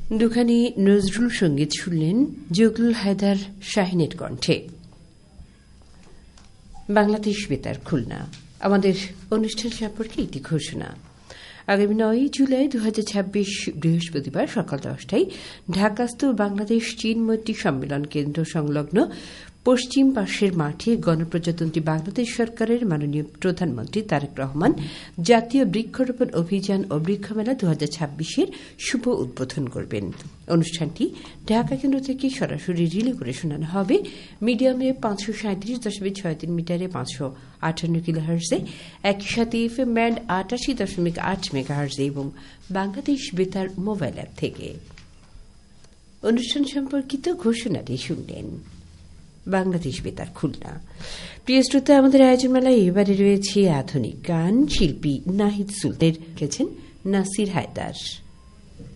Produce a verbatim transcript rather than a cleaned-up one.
দুখানি নজরুল সঙ্গীত শুনলেন জগলুল হায়দার শাহিনের কণ্ঠে। বাংলাদেশ বেতার খুলনা। আমাদের অনুষ্ঠান সম্পর্কে একটি ঘোষণা। আগামী নয় জুলাই দু হাজার ছাব্বিশ বৃহস্পতিবার সকাল দশটায় ঢাকাস্থ বাংলাদেশ চীন মৈত্রী সম্মেলন কেন্দ্র সংলগ্ন পশ্চিম পাশের মাঠে গণপ্রজাতন্ত্রী বাংলাদেশ সরকারের মাননীয় প্রধানমন্ত্রী তারেক রহমান জাতীয় বৃক্ষরোপণ অভিযান ও বৃক্ষমেলা দু হাজার ছাব্বিশের শুভ উদ্বোধন করবেন। অনুষ্ঠানটি ঢাকা কেন্দ্র থেকে সরাসরি রিলে করে শোনানো হবে মিডিয়ামে পাঁচশো সাঁত্রিশ দশমিক ছয় তিন মিটারে পাঁচশো আটান্ন কিলোহার্জে, একই সাথে এফ এম ব্যান্ড আটাশি দশমিক আট মেগাহার্জে এবং বাংলাদেশ বেতার মোবাইল অ্যাপ থেকে। অনুষ্ঠান সম্পর্কিত ঘোষণাটি শুনলেন বাংলাদেশ বেতার খুলনা। প্রিয় শ্রোতা, আমাদের আয়োজন মেলায় এবারে রয়েছে আধুনিক গান। শিল্পী নাহিদ সুলতান লিখেছেন নাসির হায়দার।